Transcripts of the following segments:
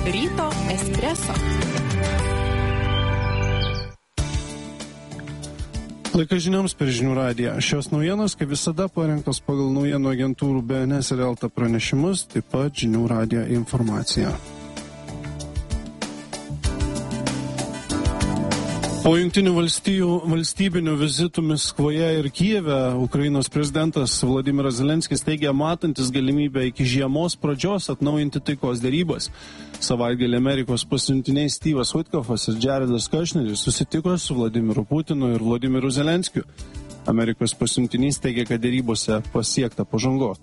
Ryto espreso. Laikas žinioms per Žinių radiją. Šios naujienos, kaip visada, parengtos pagal naujienų agentūrų BNS ir LT pranešimus, taip pat Žinių radijo informacija. Po Jungtinių valstybinių vizitų Maskvoje ir Kijeve, Ukrainos prezidentas Vladimiras Zelenskis teigia matantis galimybę iki žiemos pradžios atnaujinti taikos derybas. Savaitgalį Amerikos pasiuntiniai Steve'as Witkoffas ir Jaredas Kushneris susitiko su Vladimiru Putinu ir Vladimiru Zelenskiu. Amerikos pasiuntinys teigia, kad derybose pasiekta pažangos.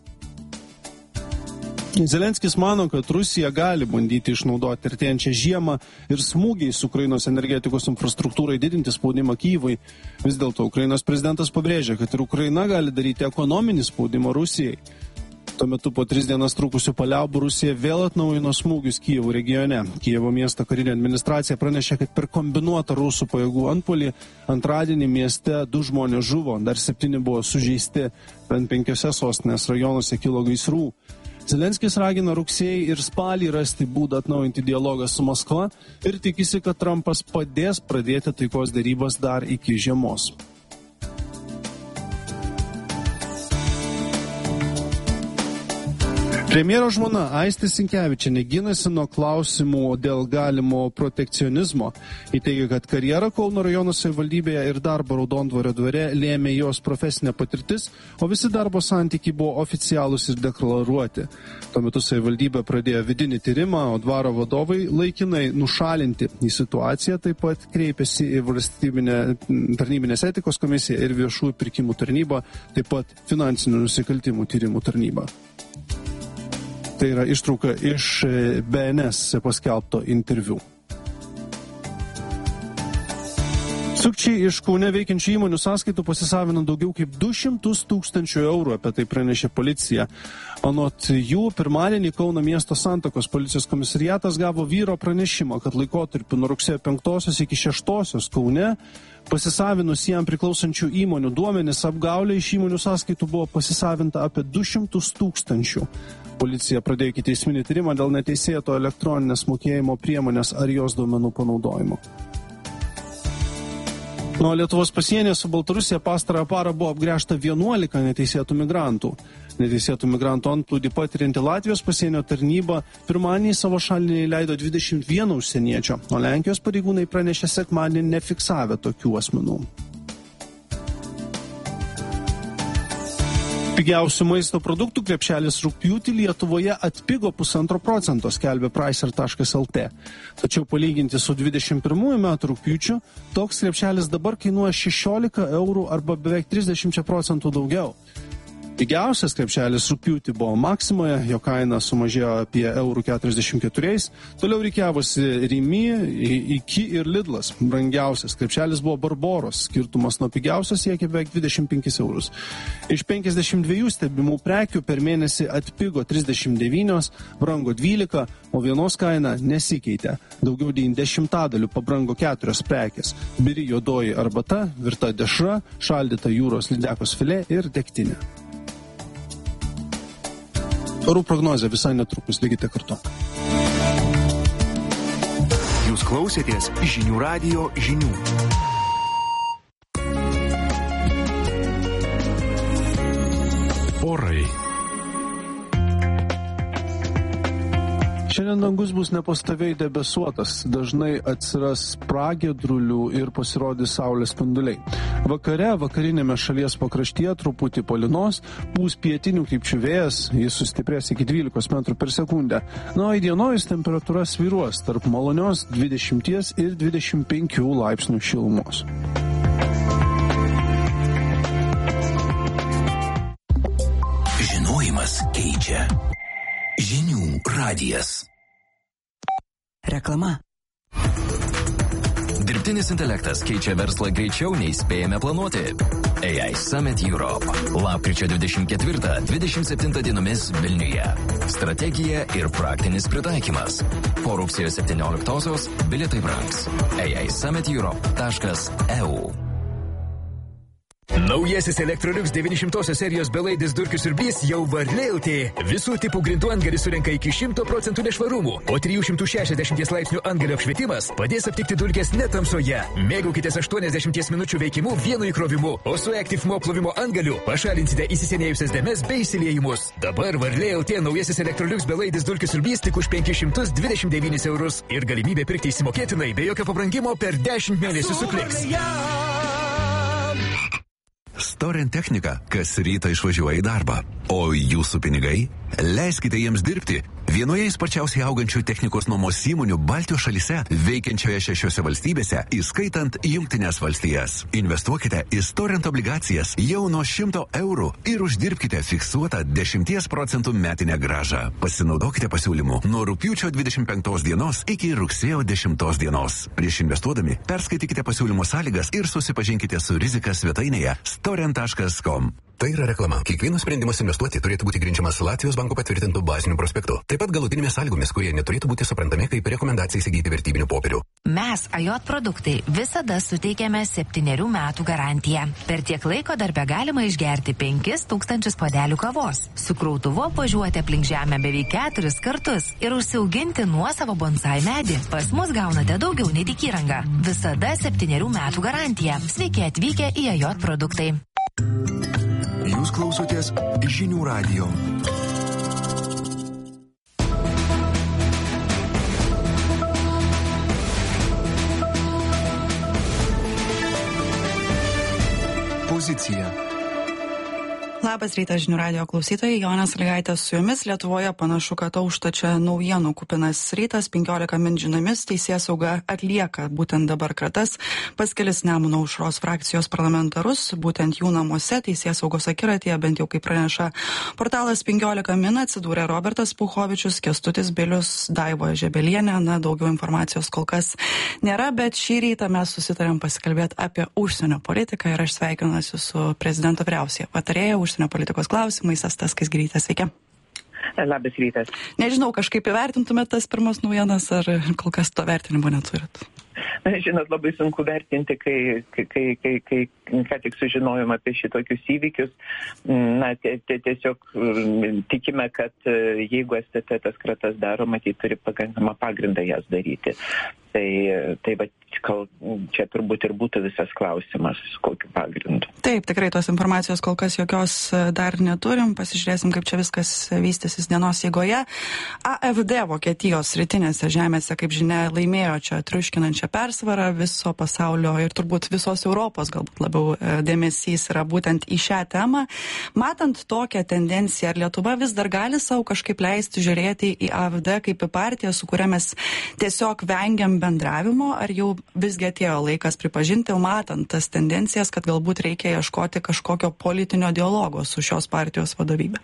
Zelenskis mano, kad Rusija gali bandyti išnaudoti artėjančią žiemą ir smūgiais Ukrainos energetikos infrastruktūrai didinti spaudimą Kyjivui. Vis dėlto Ukrainos prezidentas pabrėžia, kad ir Ukraina gali daryti ekonominį spaudimą Rusijai. Tuo metu po 3 dienas trukusių paliaubų Rusija vėl atnaujino smūgius Kyjivo regione. Kyjivo miesto karinė administracija pranešė, kad per kombinuotą rusų pajėgų antpuolį antradienį mieste 2 žmonės žuvo, dar 7 buvo sužeisti, bent 5 sostinės rajonuose kilo gaisrų. Zelenskis ragina rugsėjį ir spalį rasti būdą atnaujinti dialogą su Maskva ir tikisi, kad Trumpas padės pradėti taikos derybas dar iki žiemos. Premjero žmona Aistė Sinkevičienė ginasi nuo klausimų dėl galimo protekcionizmo. Ji teigia, kad karjerą Kauno rajono savivaldybėje ir darbą Raudondvario dvare lėmė jos profesinė patirtis, o visi darbo santykiai buvo oficialūs ir deklaruoti. Tuo metu savivaldybė pradėjo vidinį tyrimą, o dvaro vadovai laikinai nušalinti. Į situaciją taip pat kreipėsi į valstybinę tarnybinės etikos komisiją ir viešųjų pirkimų tarnybą, taip pat finansinių nusikaltimų tyrimų tarnybą. Tai yra ištrauka iš BNS paskelbto interviu. Sukčiai iš Kaune veikiančių įmonių sąskaitų pasisavino daugiau kaip 200 000 eurų, apie tai pranešė policija. Anot jų, pirmadienį Kauno miesto Santakos policijos komisariatas gavo vyro pranešimą, kad laikotarpiu nuo rugsėjo 5 iki 6 Kaune pasisavinus jam priklausančių įmonių duomenis apgaulė iš įmonių sąskaitų buvo pasisavinta apie 200 000. Policija pradėjo ikiteisminį tyrimą dėl neteisėto elektroninės mokėjimo priemonės ar jos duomenų panaudojimo. Nuo Lietuvos pasienyje su Baltarusija pastarąją parą buvo apgręžta 11 neteisėtų migrantų. Neteisėtų migrantų antplūdį patirianti Latvijos pasienio tarnyba pirmadienį savo šalį leido 21 užsieniečio, o Lenkijos pareigūnai pranešė sekmadienį nefiksavę tokių asmenų. Pigiausių maisto produktų krepšelis rugpjūtį Lietuvoje atpigo 1,5%, skelbė Pricer.lt. Tačiau palyginti su 21 metų rugpjūčiu, toks krepšelis dabar kainuoja 16 eurų arba beveik 30% daugiau. Pigiausias krepšelis rugpjūtį buvo Maksimoje, jo kaina sumažėjo apie €44, toliau rikiavosi Rimi, Iki ir Lidlas. Brangiausias krepšelis buvo Barboros, skirtumas nuo pigiausios siekia beveik 25 eurus. Iš 52 stebimų prekių per mėnesį atpigo 39, brango 12, o vienos kaina nesikeitė. Daugiau nei 10% pabrango 4 prekės – biri juodoji arbata, virta dešra, šaldyta jūros lydekos filė ir degtinė. Orų prognozė visai netrukus, likite kartu. Jūs klausėtės Žinių radijo žinių. Orai. Šiandien dangus bus nepastoviai debesuotas, dažnai atsiras pragiedrulių ir pasirodys saulės spinduliai. Vakarinėme šalies pakraštyje truputį palynos, pūs pietinių krypčių vėjas, jis sustiprės iki 12 metrų per sekundę. Na, o įdienojus temperatūra svyruos tarp malonios 20 ir 25 laipsnių šilumos. Žinojimas keičia. Žinių radijas. Reklama. Dirbtinis intelektas keičia verslą greičiau nei spėjame planuoti. AI Summit Europe. Lapkričio 24-27 dienomis Vilniuje. Strategija ir praktinis pritaikymas. Po rugsėjo 17-osios bilietai brangs. AISummitEurope.eu Naujasis Electrolux 900 serijos belaidis dulkių siurblys jau varlėlti. Visų tipų grindų antgalis surenka iki 100% nešvarumų, o 360 laipsnių antgalio apšvietimas padės aptikti dulkės netamsoje. Mėgaukitės 80 minučių veikimu vienu įkrovimu, o su Active Mop plovimo antgaliu pašalinsite įsisenėjusias dėmes bei įsiliejimus. Dabar varlėlti naujasis Electrolux belaidis dulkių siurblys tik už 529 eurus ir galimybė pirkti įsimokėtinai be jokio pabrangimo per 10 mėnesių su Kliks. Storent technika kas rytą išvažiuoja į darbą, o jūsų pinigai? Leiskite jiems dirbti vienoje sparčiausiai augančių technikos nuomos įmonių Baltijos šalyse, veikiančioje 6 valstybėse, įskaitant Jungtines valstijas. Investuokite į Storent obligacijas jau nuo 100 eurų ir uždirbkite fiksuotą 10% metinę grąžą. Pasinaudokite pasiūlymu nuo rugpjūčio 25 dienos iki rugsėjo 10 dienos. Prieš investuodami perskaitykite pasiūlymo sąlygas ir susipažinkite su rizika svetainėje storent.com. Tai yra reklama. Kiekvienas sprendimas investuoti turėtų būti grindžiamas Latvijos banko patvirtintų bazinių prospektų. Taip pat galutinėmis sąlygomis, kurie neturėtų būti suprantami kaip rekomendacija įsigyti vertybinių popierių. Mes, AJ produktai, visada suteikiame 7 metų garantiją. Per tiek laiko darbe galima išgerti 5000 puodelių kavos, su krautuvu važiuoti aplink žemę beveik 4 kartus ir užsiauginti nuosavo bonsai medį. Pas mus gaunate daugiau nei tik įrangą. Visada 7 metų garantija. Sveiki atvykę į AJ produktai. Jūs klausotės Žinių radijo. Pozicija. Labas rytas Žinių radijo klausytojai, Jonė Sąlygaitė su jumis. Lietuvoje panašu, kad aušta čia naujienų kupinas rytas, 15 min žiniomis, teisėsauga atlieka būtent dabar kratas pas kelis Nemuno aušros frakcijos parlamentarus, būtent jų namuose teisėsaugos akiratyje, bent jau kaip praneša portalas 15 min, atsidūrė Robertas Puchovičius, Kęstutis Bilius, Daiva Žebelienė, daugiau informacijos kol kas nėra, bet šį rytą mes susitarėm pasikalbėti apie užsienio politiką ir aš sveikinuosi su prezidento vyriausiąja patarėja užsienio politikos klausimais, Asta Skaisgirytė. Sveiki. Labas rytas. Nežinau, kažkaip įvertintumėt tas pirmas naujienas, ar kol kas to vertinimo neturit? Žinot, labai sunku vertinti, kai ką tik sužinojom apie šitokius įvykius. Na, tiesiog tikime, kad jeigu STT tas kratas daro, matyt, turi pakankamą pagrindą jas daryti. Tai va, čia turbūt ir būtų visas klausimas, kokiu pagrindu. Taip, tikrai tos informacijos kol kas jokios dar neturim. Pasižiūrėsim, kaip čia viskas vystysis dienos eigoje. AfD Vokietijos rytinėse žemėse, kaip žinia, laimėjo čia triuškinančią persvarą viso pasaulio ir turbūt visos Europos galbūt labiau dėmesys yra būtent į šią temą. Matant tokią tendenciją, ar Lietuva vis dar gali savo kažkaip leisti žiūrėti į AfD kaip į partiją, su kuria mes tiesiog vengiam bendravimo, ar jau visgi atėjo laikas pripažinti, matant tas tendencijas, kad galbūt reikia ieškoti kažkokio politinio dialogo su šios partijos vadovybė?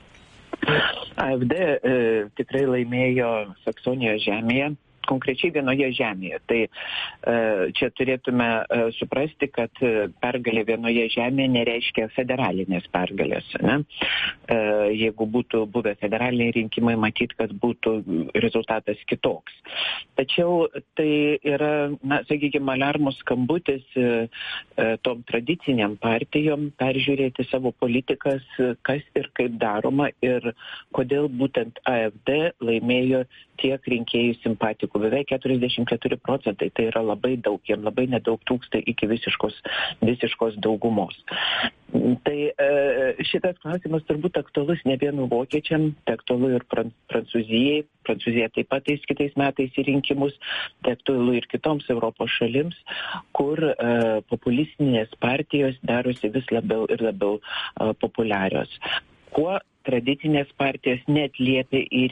AfD tikrai laimėjo Saksonijos žemėje, konkrečiai vienoje žemėje. Tai čia turėtume suprasti, kad pergalė vienoje žemėje nereiškia federalinės pergalės. Ne? Jeigu būtų buvę federaliniai rinkimai, matyt, kad būtų rezultatas kitoks. Tačiau tai yra, sakykime, alarmų skambutis tom tradiciniam partijom peržiūrėti savo politikas, kas ir kaip daroma ir kodėl būtent AfD laimėjo tiek rinkėjų simpatikų, beveik 44%, tai yra labai daug, jiem labai nedaug trūksta iki visiškos daugumos. Tai šitas klausimas turbūt aktualus ne vienu vokiečiam, tai aktualu ir Prancūzijai. Prancūzija taip pat eis kitais metais į rinkimus, tai aktualu ir kitoms Europos šalims, kur populistinės partijos darosi vis labiau ir labiau populiarios. Kuo tradicinės partijos neatliepia į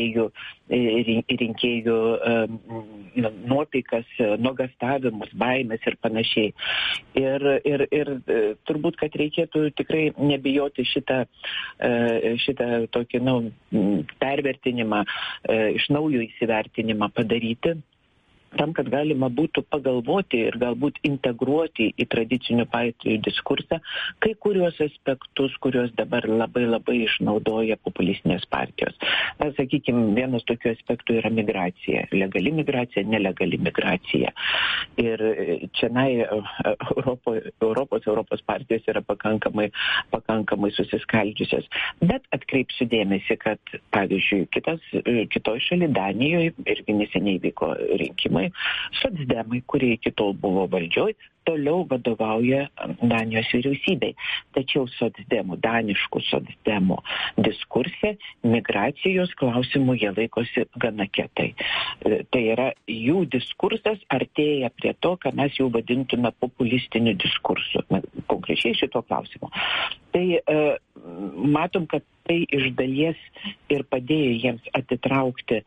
rinkėjų nuotaikas, nuogastavimus, baimės ir panašiai. Ir turbūt, kad reikėtų tikrai nebijoti šitą tokį pervertinimą, iš naujo įsivertinimą padaryti. tam, kad galima būtų pagalvoti ir galbūt integruoti į tradicinių partijų diskursą kai kuriuos aspektus, kuriuos dabar labai išnaudoja populistinės partijos. Sakykime, vienas tokių aspektų yra migracija. Legali migracija, nelegali migracija. Ir čianai Europos partijos yra pakankamai susiskaldžiusios. Bet atkreipsiu dėmesį, kad, pavyzdžiui, kitoj šaly, Danijoje, irgi neseniai vyko rinkimai, socdemai, kurie iki tol buvo valdžioj, toliau vadovauja Danijos vyriausybei. Tačiau daniškų socdemų diskurse migracijos klausimų jie laikosi gana kietai. Tai yra, jų diskursas artėja prie to, ką mes jau vadintume populistiniu diskursu, konkrečiai šito klausimo. Tai matom, kad tai iš dalies ir padėjo jiems atitraukti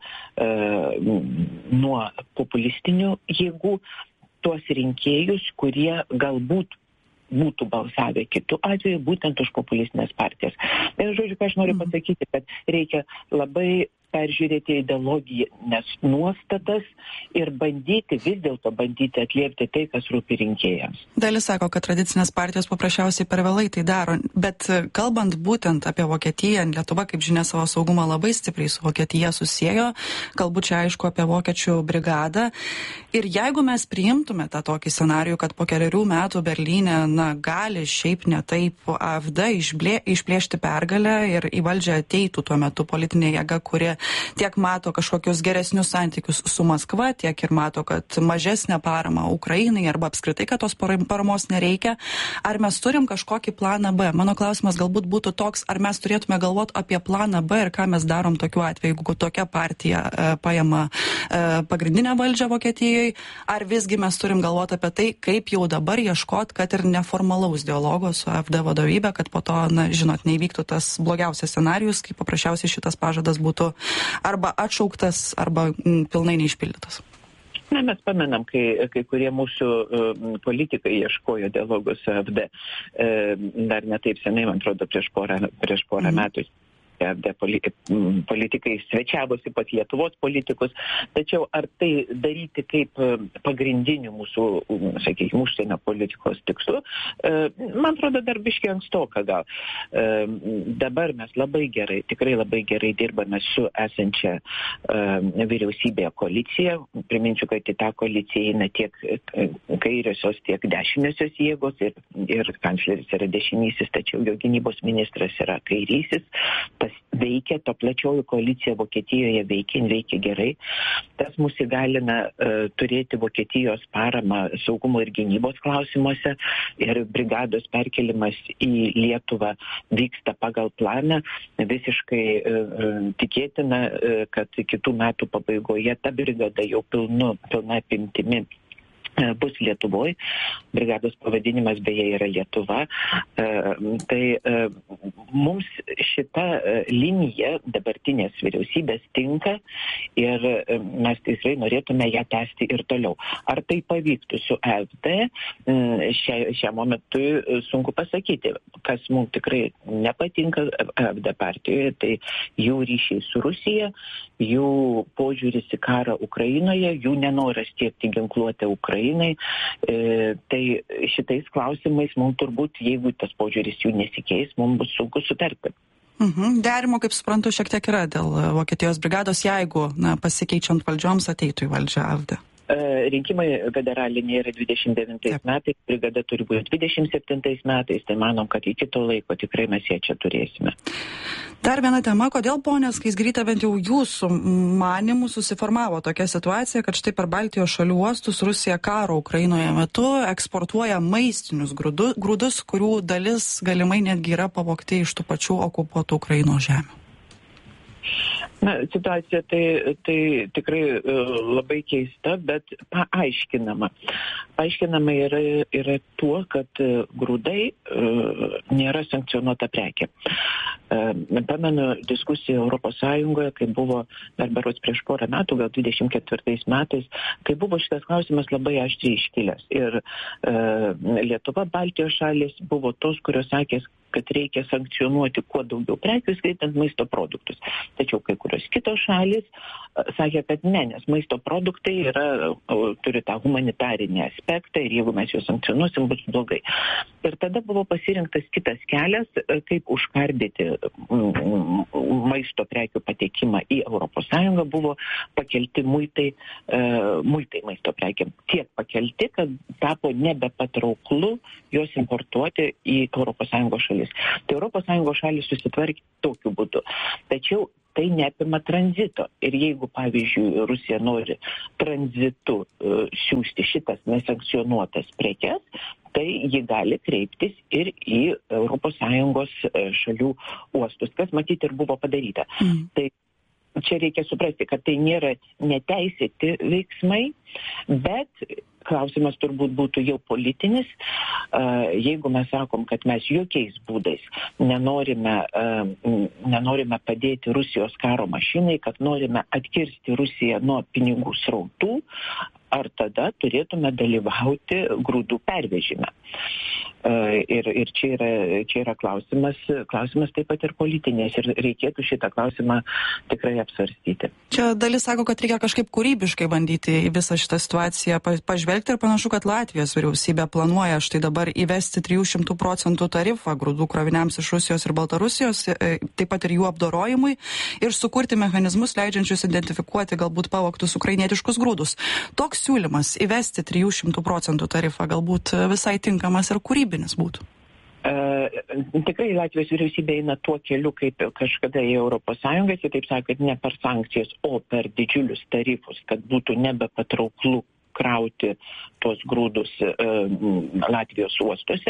nuo populistinių jėgų tuos rinkėjus, kurie galbūt būtų balsavę kitų atveju būtent už populistinės partijas. Ir žodžiu, ką aš noriu pasakyti, kad reikia labai peržiūrėti ideologinės nuostatas ir vis dėlto bandyti atliepti tai, kas rūpi rinkėjams. Dalis sako, kad tradicinės partijos paprasčiausiai per vėlai tai daro, bet kalbant būtent apie Vokietiją, Lietuva, kaip žinia, savo saugumą labai stipriai su Vokietija susiejo, galbūt čia aišku apie vokiečių brigadą. Ir jeigu mes priimtume tą tokį scenarijų, kad po 4 metų Berlyne, gali šiaip ne taip AfD išplėšti pergalę ir į valdžią ateitų tuo metu politinė jėga, kuri tiek mato kažkokius geresnius santykius su Maskva, tiek ir mato, kad mažesnė parama Ukrainai arba apskritai, kad tos paramos nereikia. Ar mes turim kažkokį planą B? Mano klausimas galbūt būtų toks, ar mes turėtume galvoti apie planą B ir ką mes darom tokiu atveju, jeigu tokia partija paima pagrindinę valdžią Vokietijoje, ar visgi mes turim galvoti apie tai, kaip jau dabar ieškoti, kad ir neformalaus dialogo su AfD vadovybė, kad po to, neįvyktų tas blogiausias scenarijus, kai paprasčiausiai šitas pažadas būtų arba atšauktas, arba pilnai neišpildytas. Mes pamenam, kai kurie mūsų politikai ieškojo dialogų su AfD. Dar ne taip senai, man atrodo, prieš porą metų. Politikai svečiavosi pas Lietuvos politikus, tačiau ar tai daryti kaip pagrindinių mūsų, sakykime, užsienio politikos tikslų, man atrodo, dar biškiai ankstoka gal. Dabar mes tikrai labai gerai dirbame su esančia vyriausybėje koalicija. Priminsiu, kad į tą koaliciją eina tiek kairiosios, tiek dešiniosios jėgos ir kancleris yra dešinysis, tačiau jo gynybos ministras yra kairysis. Veikia, to plačioji koalicija Vokietijoje veikia gerai. Tas mus įgalina turėti Vokietijos paramą saugumo ir gynybos klausimuose ir brigados perkelimas į Lietuvą vyksta pagal planą. Visiškai tikėtina, kad kitų metų pabaigoje ta brigada jau pilna apimtimi bus Lietuvoje. Brigados pavadinimas beje yra Lietuva. Tai mums šita linija dabartinės vyriausybės tinka ir mes tikrai norėtume ją tęsti ir toliau. Ar tai pavyktų su AfD? Šiam momentui sunku pasakyti. Kas mums tikrai nepatinka AfD partijoje, tai jų ryšiai su Rusija, jų požiūris į karą Ukrainoje, jų nenoras tiekti ginkluotę Ukrainai. Tai šitais klausimais mums turbūt, jeigu tas požiūris jų nesikeis, mums bus sunku sutarti. Derimo, kaip suprantu, šiek tiek yra dėl Vokietijos brigados, jeigu pasikeičiant valdžioms ateitų į valdžią AfD. Rinkimai federaliniai yra 29 metais, brigada turi būti 27 metais, tai manom, kad iki to laiko tikrai mes ją čia turėsime. Dar viena tema, kodėl, ponia Skaisgiryte, bent jau jūsų manimų susiformavo tokia situacija, kad štai per Baltijos šalių uostus Rusija karo Ukrainoje metu eksportuoja maistinius grūdus, kurių dalis galimai netgi yra pavogti iš tų pačių okupuotų Ukrainos žemių? Situacija tai tikrai labai keista, bet paaiškinama. Paaiškinama yra tuo, kad grūdai nėra sankcionuota prekė. Pamenu diskusiją Europos Sąjungoje, kai buvo dar berods prieš porą metų, gal 24 metais, kai buvo šitas klausimas labai aštriai iškilęs. Ir Lietuva, Baltijos šalis buvo tos, kurios sakė, kad reikia sankcionuoti kuo daugiau prekių, skaitant maisto produktus. Tačiau kai kurios kitos šalis sakė, kad ne, nes maisto produktai turi tą humanitarinį aspektą ir jeigu mes juos sankcionuosim, bus blogai. Ir tada buvo pasirinktas kitas kelias, kaip užkardyti maisto prekių patekimą į ES, buvo pakelti muitai maisto prekiam. Tiek pakelti, kad tapo nebepatrauklu juos importuoti į ES šalis. Tai ES šalis susitvarkė tokiu būdu. Tačiau tai neapima tranzito. Ir jeigu, pavyzdžiui, Rusija nori tranzitu siųsti šitas nesankcionuotas prekes, tai ji gali kreiptis ir į ES šalių uostus, kas matyti ir buvo padaryta. Tai čia reikia suprasti, kad tai nėra neteisėti veiksmai, bet klausimas turbūt būtų jau politinis. Jeigu mes sakom, kad mes jokiais būdais nenorime padėti Rusijos karo mašinai, kad norime atkirsti Rusiją nuo pinigų srautų, ar tada turėtume dalyvauti grūdų pervežime. Ir čia yra klausimas taip pat ir politinės, ir reikėtų šitą klausimą tikrai apsvarstyti. Čia dalis sako, kad reikia kažkaip kūrybiškai bandyti į visą šitą situaciją pažvelgti, ir panašu, kad Latvijos vyriausybė planuoja štai dabar įvesti 300% tarifą grūdų kroviniams iš Rusijos ir Baltarusijos, taip pat ir jų apdorojimui, ir sukurti mechanizmus leidžiančius identifikuoti galbūt pavogtus ukrainietiškus grūdus. Toks siūlymas įvesti 300% tarifą galbūt visai tinkamas ir kūrybinis būtų. Tikrai Latvijos vyriausybė eina tuo keliu, kaip kažkada į ES, taip sakant, ne per sankcijas, o per didžiulius tarifus, kad būtų nebepatrauklu krauti tos grūdus Latvijos uostuose.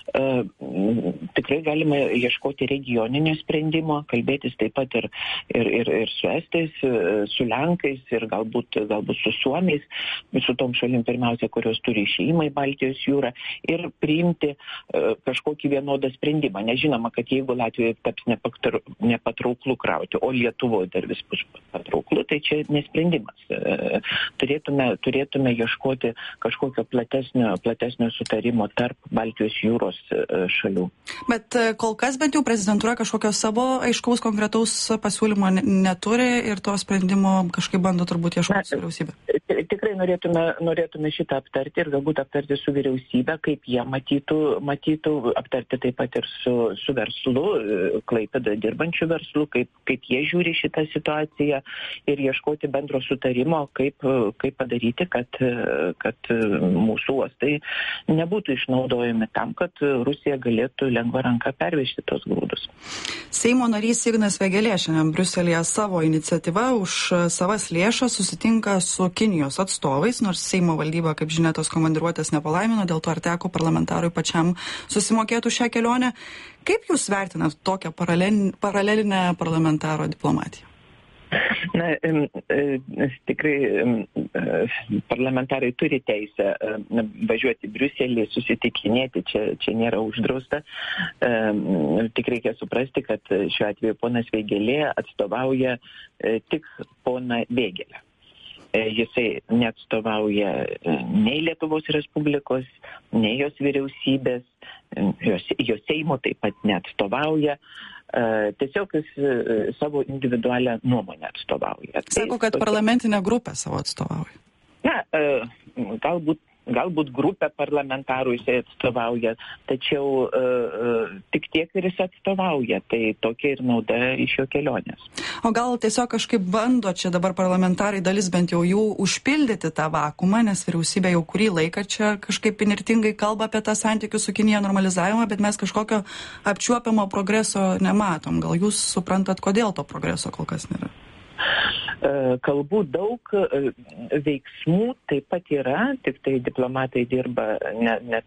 Tikrai galima ieškoti regioninio sprendimo, kalbėtis taip pat ir su estais, su lenkais ir galbūt su suomiais, su tom šalim pirmiausia, kurios turi išėjimą į Baltijos jūrą, ir priimti kažkokį vienodą sprendimą. Nežinoma, kad jeigu Latvijoje taps nepatrauklu krauti, o Lietuvoje dar vis bus patrauklu, tai čia nesprendimas. Turėtume ieškoti kažkokio platesnio sutarimo tarp Baltijos jūros šalių. Bet kol kas bent jau prezidentūra kažkokio savo aiškaus konkretaus pasiūlymo neturi ir to sprendimo kažkaip bando turbūt ieškoti su vyriausybė. Tikrai norėtume šitą aptarti ir galbūt aptarti su vyriausybė, kaip jie matytų aptarti taip pat ir su verslu, Klaipėdoje dirbančių verslu, kaip jie žiūri šitą situaciją ir ieškoti bendro sutarimo, kaip padaryti, kad mūsų uostai nebūtų išnaudojami tam, kad Rusija galėtų lengva ranka pervežti tos grūdus. Seimo narys Ignas Vėgėlė šiandien Briuselyje savo iniciatyvą už savas lėšas susitinka su Kinijos atstovais, nors Seimo valdyba, kaip žinia, tos komandiruotės nepalaimino, dėl to ar teko parlamentarui pačiam susimokėti šią kelionę. Kaip jūs vertinat tokią paralelinę parlamentaro diplomatiją? Na, tikrai parlamentarai turi teisę važiuoti į Briuselį, susitikinėti, čia nėra uždrausta. Tik reikia suprasti, kad šiuo atveju ponas Vėgėlė atstovauja tik poną Vėgėlę. Jisai neatstovauja nei Lietuvos Respublikos, nei jos vyriausybės, jos Seimo taip pat neatstovauja. Tiesiog jis savo individualią nuomonę atstovauja. Sako, kad parlamentinę grupę savo atstovauja. Na, galbūt grupę parlamentarų jisai atstovauja, tačiau tik tiek ir jis atstovauja, tai tokia ir nauda iš jo kelionės. O gal tiesiog kažkaip bando čia dabar parlamentarai dalis bent jau jų užpildyti tą vakumą, nes vyriausybė jau kurį laiką čia kažkaip inirtingai kalba apie tą santykių su Kinija normalizavimą, bet mes kažkokio apčiuopiamo progreso nematom. Gal jūs suprantat, kodėl to progreso kol kas nėra? Kalbų daug, veiksmų taip pat yra, tik tai diplomatai dirba ne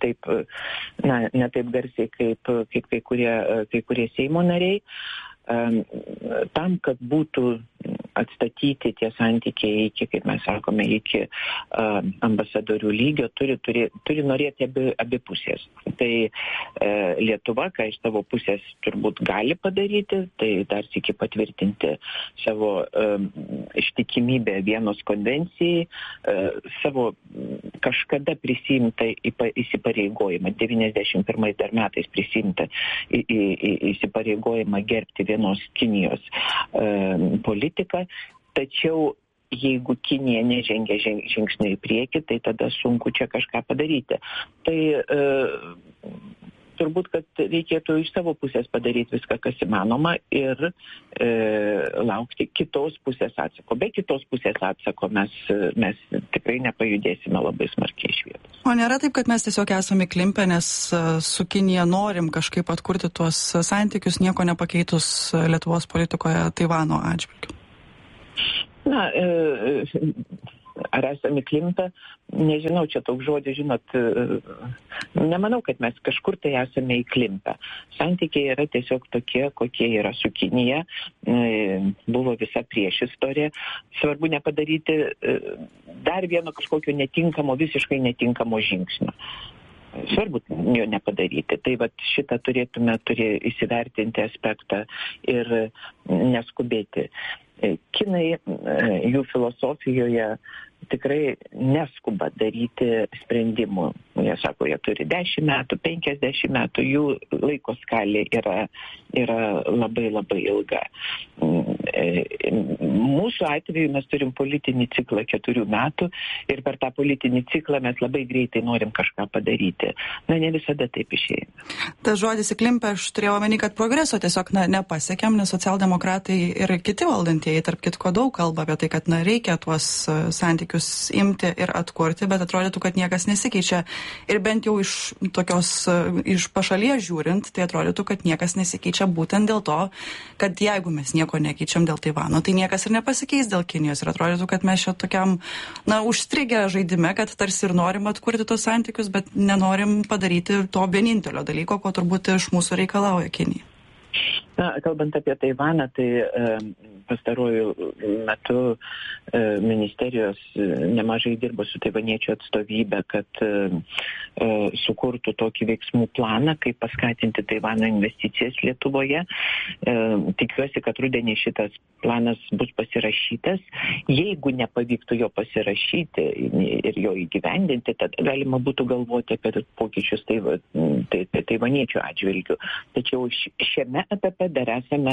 taip garsiai kaip kai kurie Seimo nariai. Tam, kad būtų atstatyti tie santykiai iki, kaip mes sakome, iki ambasadorių lygio, turi norėti abi pusės. Tai Lietuva, ką iš savo pusės turbūt gali padaryti, tai dar sykį patvirtinti savo ištikimybę Vienos konvencijai, savo kažkada prisimta įsipareigojimą, 91 dar metais prisimta įsipareigojimą gerbti vienos Kinijos politiką, tačiau jeigu Kinija nežengia žingsnių į priekį, tai tada sunku čia kažką padaryti. Tai turbūt, kad reikėtų iš savo pusės padaryti viską, kas įmanoma ir laukti kitos pusės atsako. Be kitos pusės atsako mes tikrai nepajudėsime labai smarkiai iš vietos. O nėra taip, kad mes tiesiog esame įklimpę, nes su Kinija norim kažkaip atkurti tuos santykius, nieko nepakeitus Lietuvos politikoje Taivano atžvilgiu? Na, ar esame įklimpę? Nežinau, čia toks žodis, žinot, nemanau, kad mes kažkur tai esame įklimpę. Santykiai yra tiesiog tokie, kokie yra su Kinija. Buvo visa priešistorė. Svarbu nepadaryti dar vieno kažkokio netinkamo, visiškai netinkamo žingsnio. Svarbu jo nepadaryti. Tai vat šitą turėtume įsivertinti aspektą ir neskubėti. Kinai jų filosofijoje tikrai neskuba daryti sprendimų. Jie sako, jie turi 10 metų, 50 metų, jų laiko skalė yra labai labai ilga. Mūsų atveju mes turim politinį ciklą 4 metų ir per tą politinį ciklą mes labai greitai norim kažką padaryti. Na, ne visada taip išeina. Tas žodis įklimpę, aš turėjau omeny, kad progreso tiesiog nepasiekėm, nes socialdemokratai ir kiti valdantieji, tarp kitko, daug kalba apie tai, kad reikia tuos santykius imti ir atkurti, bet atrodytų, kad niekas nesikeičia. Ir bent jau iš pašalies žiūrint, tai atrodytų, kad niekas nesikeičia būtent dėl to, kad jeigu mes nieko nekeičiam dėl Taivano, tai niekas ir nepasikeis dėl Kinijos. Ir atrodytų, kad mes čia tokiam, užstrigę žaidime, kad tarsi ir norim atkurti tos santykius, bet nenorim padaryti to vienintelio dalyko, ko turbūt iš mūsų reikalauja Kinija. Na, kalbant apie Taivaną, tai pastaruoju metu ministerijos nemažai dirbo su taivaniečių atstovybė, kad sukurtų tokį veiksmų planą, kaip paskatinti Taivano investicijas Lietuvoje. Tikiuosi, kad rudenį šitas planas bus pasirašytas. Jeigu nepavyktų jo pasirašyti ir jo įgyvendinti, tada galima būtų galvoti apie pokyčius taivaniečių atžvilgių. Tačiau šiame etape dar esame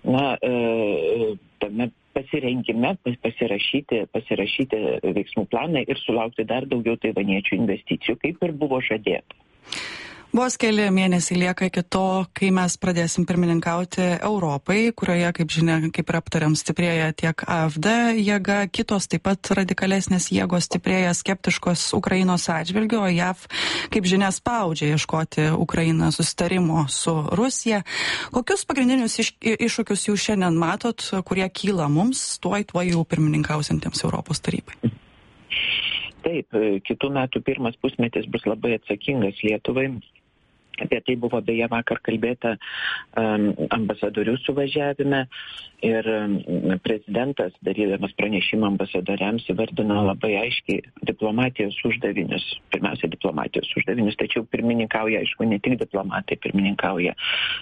tame pasirengime pasirašyti veiksmų planą ir sulaukti dar daugiau taivaniečių investicijų, kaip ir buvo žadėta. Vos keli mėnesiai lieka iki to, kai mes pradėsim pirmininkauti Europai, kurioje, kaip žinia, kaip ir aptariam, stiprėja tiek AfD jėga, kitos taip pat radikalesnės jėgos stiprėja skeptiškos Ukrainos atžvilgiu, o JAV, kaip žinia, spaudžia ieškoti Ukrainą susitarimo su Rusija. Kokius pagrindinius iššūkius jūs šiandien matot, kurie kyla mums tuoj jau pirmininkausiantiems Europos tarybai? Taip, kitų metų pirmas pusmetis bus labai atsakingas Lietuvai. Apie tai buvo beje vakar kalbėta ambasadorių suvažiavime ir prezidentas, darydamas pranešimą ambasadoriams, įvardino labai aiškiai diplomatijos uždavinius. Pirmiausia, diplomatijos uždavinius, tačiau pirmininkauja, aišku, ne tik diplomatai, pirmininkauja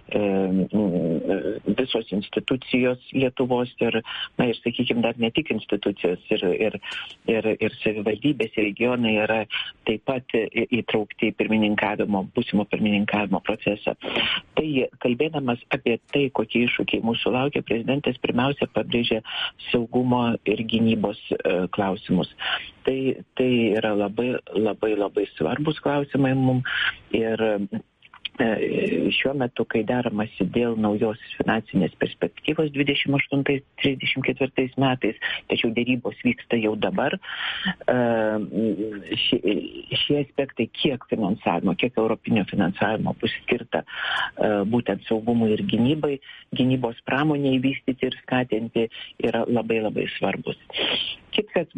visos institucijos Lietuvos ir sakykime, dar ne tik institucijos ir savivaldybės ir regionai yra taip pat įtraukti į būsimo pirmininkavimo procesą. Tai kalbėdamas apie tai, kokie iššūkiai mūsų laukia, prezidentas pirmiausia pabrėžė saugumo ir gynybos klausimus. Tai yra labai svarbus klausimai mums ir šiuo metu, kai deramasi dėl naujos finansinės perspektyvos 28-34 metais, tačiau dėrybos vyksta jau dabar, šie aspektai, kiek finansavimo, kiek europinio finansavimo bus skirta būtent saugumui ir gynybai, gynybos pramoniai vystyti ir skatinti, yra labai svarbus. Kitas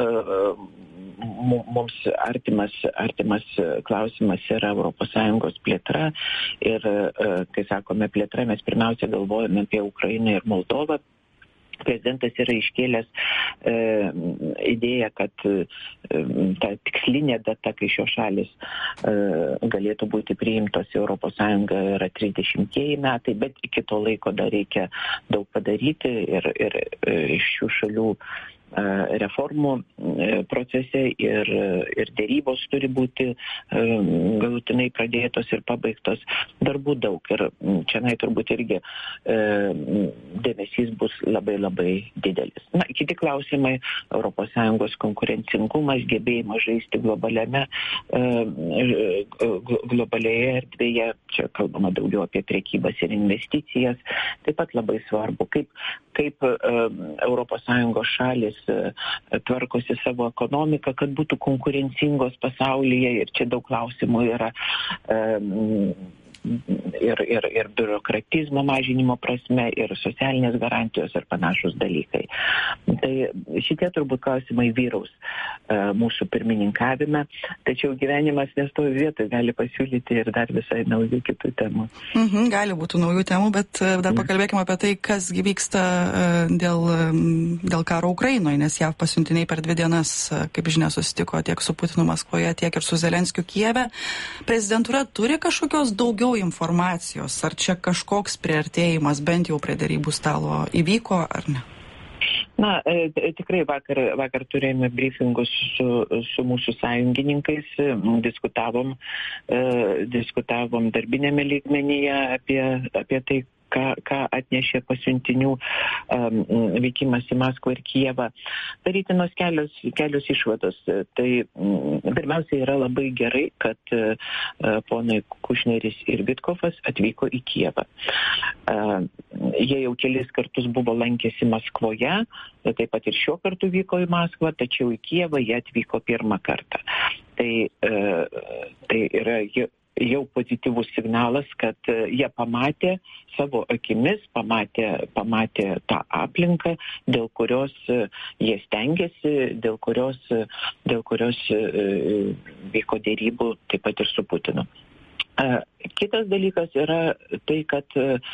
mums artimas klausimas yra ES plėtra ir, kai sakome plėtra, mes pirmiausia galvojame apie Ukrainą ir Moldovą. Prezidentas yra iškėlęs idėją, kad ta tikslinė data, kai šios šalis galėtų būti priimtos į ES, yra 30 metai, bet iki to laiko dar reikia daug padaryti ir iš šių šalių reformų procese ir dėrybos turi būti galutinai pradėtos ir pabaigtos. Darbų daug ir čia turbūt irgi dėmesys bus labai labai didelis. Na, kiti klausimai - ES konkurencingumas, gebėjimas žaisti globalioje erdvėje, čia kalbama daugiau apie prekybas ir investicijas, taip pat labai svarbu, kaip ES šalis tvarkosi savo ekonomiką, kad būtų konkurencingos pasaulyje ir čia daug klausimų yra ir biurokratizmo mažinimo prasme, ir socialinės garantijos ir panašus dalykai. Tai šitie turbūt klausimai vyraus mūsų pirmininkavime, tačiau gyvenimas nestovi vietoj, gali pasiūlyti ir dar visai naujų kitų temų. Gali būti naujų temų, bet dar pakalbėkime apie tai, kas vyksta dėl karo Ukrainoje, nes JAV pasiuntiniai per 2 dienas, kaip žinia, susitiko tiek su Putinu Maskvoje, tiek ir su Zelenskiu Kijeve. Prezidentūra turi kažkokios daugiau informacijos, ar čia kažkoks priartėjimas bent jau prie derybų stalo įvyko, ar ne? Na, tikrai vakar turėjome briefingus su mūsų sąjungininkais, diskutavom darbinėme lygmenyje apie tai, ką atnešė pasiuntinių vykimas į Maskvą ir Kijevą. Darytinos kelios išvados. Tai pirmiausia yra labai gerai, kad ponai Kušneris ir Vitkovas atvyko į Kijevą. Jie jau kelis kartus buvo lankėsi Maskvoje, taip pat ir šiuo kartu vyko į Maskvą, tačiau į Kijevą jie atvyko pirmą kartą. Tai yra jau pozityvus signalas, kad jie pamatė savo akimis, pamatė tą aplinką, dėl kurios jie stengiasi, dėl kurios vyko dėrybų taip pat ir su Putinu. Kitas dalykas yra tai, kad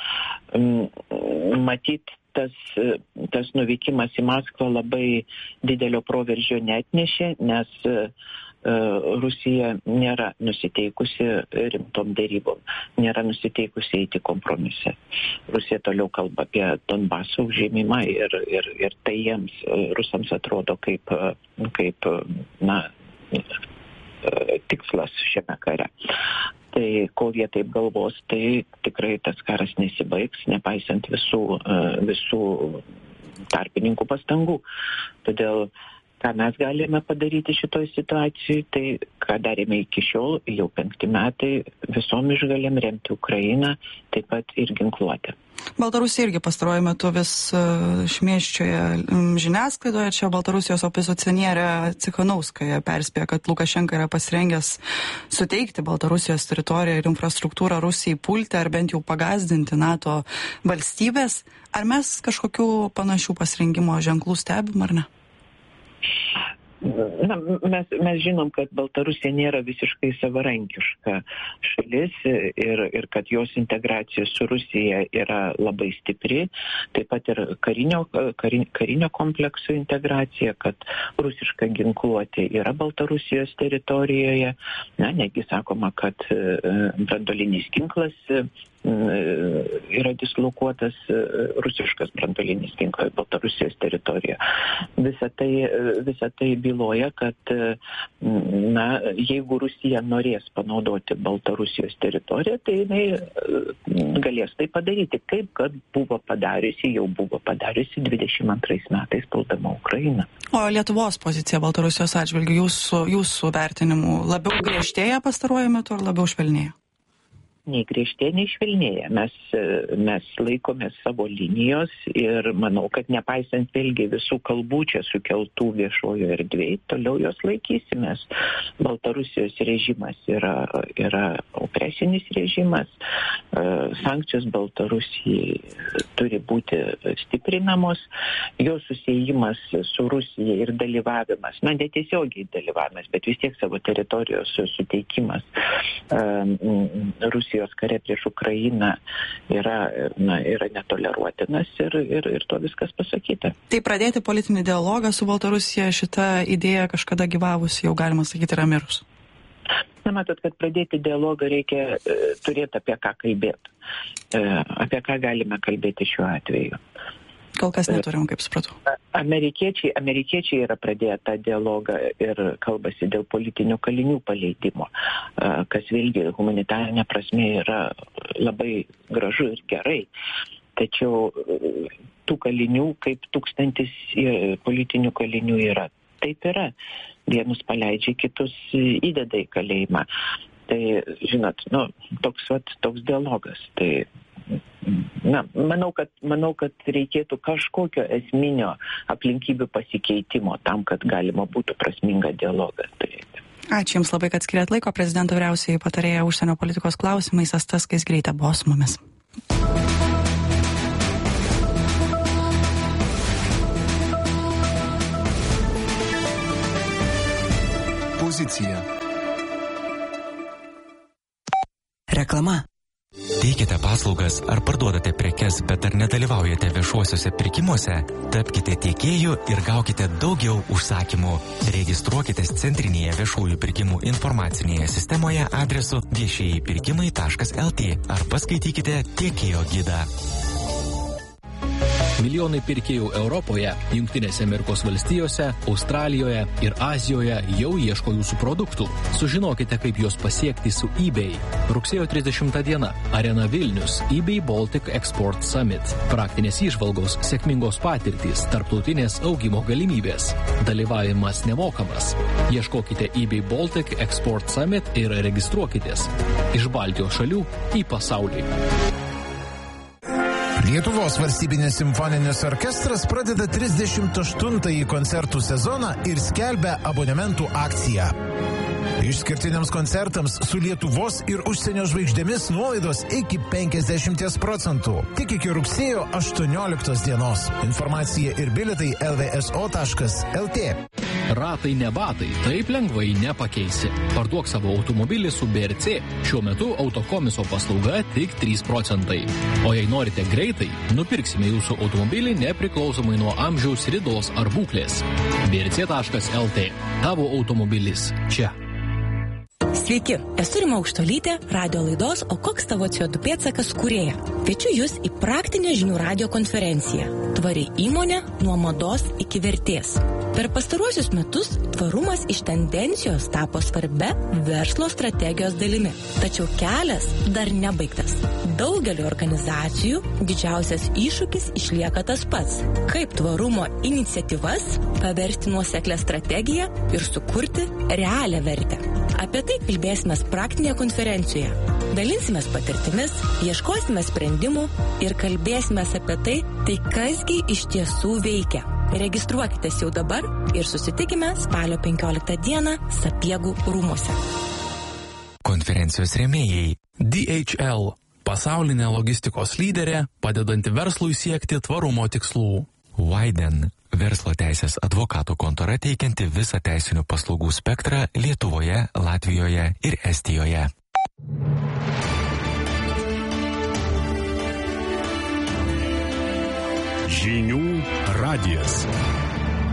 matyt tas nuvykimas į Maskvą labai didelio proveržio neatnešė, nes Rusija nėra nusiteikusi rimtom dėrybom, nėra nusiteikusi eiti kompromise. Rusija toliau kalba apie Donbaso užėmimą ir tai jiems, rusams, atrodo kaip tikslas šiame kare. Tai kol jie taip galvos, tai tikrai tas karas nesibaigs, nepaisant visų tarpininkų pastangų. Todėl ką mes galime padaryti šitoj situacijai, tai ką darėme iki šiol, jau 5 metai, visom išgalėm remti Ukrainą, taip pat ir ginkluotę. Baltarusija irgi pastaruoju metu vis šmėsčioje žiniasklaidoje. Čia Baltarusijos opozicionierė Cikhanauskaja perspėja, kad Lukašenka yra pasirengęs suteikti Baltarusijos teritoriją ir infrastruktūrą Rusijai pulti ar bent jau pagazdinti NATO valstybės. Ar mes kažkokių panašių pasirengimo ženklų stebim ar ne? Na, mes žinom, kad Baltarusija nėra visiškai savarankiška šalis ir kad jos integracija su Rusija yra labai stipri, taip pat ir karinio komplekso integracija, kad rusiška ginkluotė yra Baltarusijos teritorijoje. Na, negi sakoma, kad branduolinis ginklas yra dislokuotas, rusiškas branduolinis ginklas Baltarusijos teritorijoje. Visa tai byloja, kad jeigu Rusija norės panaudoti Baltarusijos teritoriją, tai jinai galės tai padaryti, kaip kad buvo padariusi 22 metais puldama Ukrainą. O Lietuvos pozicija Baltarusijos atžvilgiu jūsų vertinimu labiau griežtėja pastaruoju metu ar labiau švelnėja? Nei griežtė, nei švelnėja. Mes laikomės savo linijos ir manau, kad nepaisant vėlgi visų kalbų čia sukeltų viešojo erdvėje, toliau jos laikysimės. Baltarusijos režimas yra opresinis režimas, sankcijos Baltarusijai turi būti stiprinamos, jo susiejimas su Rusija ir dalyvavimas, netiesiogiai dalyvavimas, bet vis tiek savo teritorijos suteikimas Rusijos kare prieš Ukrainą yra netoleruotinas ir to viskas pasakyta. Tai pradėti politinį dialogą su Baltarusija, šita idėja kažkada gyvavusi, jau galima sakyti, yra mirus. Na, matot, kad pradėti dialogą reikia turėti apie ką kalbėti. Apie ką galime kalbėti šiuo atveju. kol kas neturim, kaip supratau. Amerikiečiai yra pradėję tą dialogą ir kalbasi dėl politinių kalinių paleidimo, kas vėlgi humanitarinė prasme yra labai gražu ir gerai. Tačiau tų kalinių, kaip 1000 politinių kalinių yra, taip yra. Vienus paleidžia, kitus įdeda į kalėjimą. Tai, žinot, toks dialogas. Tai, manau, kad reikėtų kažkokio esminio aplinkybių pasikeitimo tam, kad galima būtų prasmingą dialogą turėti. Ačiū Jums labai, kad skiriat laiko. Prezidento vyriausiai patarėja užsienio politikos klausimais Asta Skaisgirytė buvo su mumis. Pozicija. Reklama. Teikite paslaugas ar parduodate prekes, bet ar nedalyvaujate viešuosiuose pirkimuose? Tapkite tiekėju ir gaukite daugiau užsakymų. Registruokitės centrinėje viešųjų pirkimų informacinėje sistemoje adresu viešieji-pirkimai.lt ar paskaitykite tiekėjo gidą. Milijonai pirkėjų Europoje, Jungtinėse Amerikos valstijose, Australijoje ir Azijoje jau ieško jūsų produktų. Sužinokite, kaip juos pasiekti su eBay. Rugsėjo 30 diena. Arena Vilnius. eBay Baltic Export Summit. Praktinės įžvalgos, sėkmingos patirtys, tarptautinės augimo galimybės. Dalyvavimas nemokamas. Ieškokite eBay Baltic Export Summit ir registruokitės. Iš Baltijos šalių į pasaulį. Lietuvos valstybinis simfoninis orkestras pradeda 38-ąjį koncertų sezoną ir skelbia abonementų akciją. Išskirtiniams koncertams su Lietuvos ir užsienio žvaigždėmis nuolaidos iki 50%. Tik iki rugsėjo 18 dienos. Informacija ir bilietai lvso.lt. Ratai ne batai, taip lengvai nepakeisi. Parduok savo automobilį su BRC. Šiuo metu autokomiso paslauga tik 3%. O jei norite greitai, nupirksime jūsų automobilį nepriklausomai nuo amžiaus, ridos ar būklės. brc.lt. Tavo automobilis čia. Sveiki, esu Rima Aukštuolytė, radio laidos O koks tavo CO2 pėdsakas kūrėja. Kviečiu jūs į praktinę žinių radijo konferenciją. Tvari įmonė nuo mados iki vertės. Per pastaruosius metus tvarumas iš tendencijos tapo svarbia verslo strategijos dalimi. Tačiau kelias dar nebaigtas. Daugelio organizacijų didžiausias iššūkis išlieka tas pats. Kaip tvarumo iniciatyvas paversti nuoseklę strategiją ir sukurti realią vertę. Apie tai kalbėsime praktinėje konferencijoje. Dalinsimės patirtimis, ieškosime sprendimų ir kalbėsime apie tai kasgi iš tiesų veikia. Registruokitės jau dabar ir susitikime spalio 15 dieną Sapiegų rūmuose. Konferencijos rėmėjai DHL, pasaulinė logistikos lyderė, padedanti verslui siekti tvarumo tikslų. Widen, verslo teisės advokatų kontora teikianti visą teisinių paslaugų spektrą Lietuvoje, Latvijoje ir Estijoje. Žinių radijas.